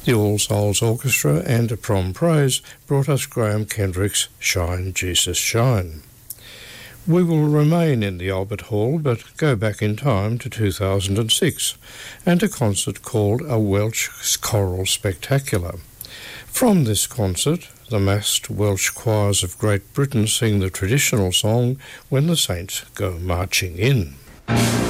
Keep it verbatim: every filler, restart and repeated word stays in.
The All Souls Orchestra and Prom Praise brought us Graham Kendrick's Shine, Jesus, Shine. We will remain in the Albert Hall, but go back in time to two thousand six and a concert called A Welsh Choral Spectacular. From this concert, the massed Welsh choirs of Great Britain sing the traditional song When the Saints Go Marching In.